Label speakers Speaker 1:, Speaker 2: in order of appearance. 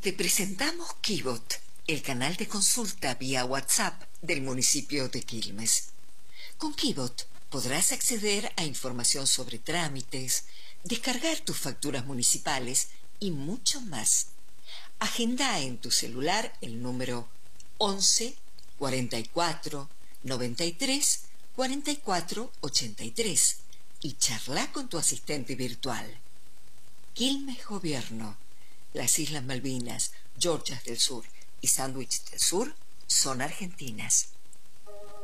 Speaker 1: Te presentamos Kibot, el canal de consulta vía WhatsApp del municipio de Quilmes. Con Kibot podrás acceder a información sobre trámites, descargar tus facturas municipales y mucho más. Agenda en tu celular el número 11 44 93 44 83 y charla con tu asistente virtual. Quilmes Gobierno. Las Islas Malvinas, Georgias del Sur y Sandwich del Sur son argentinas.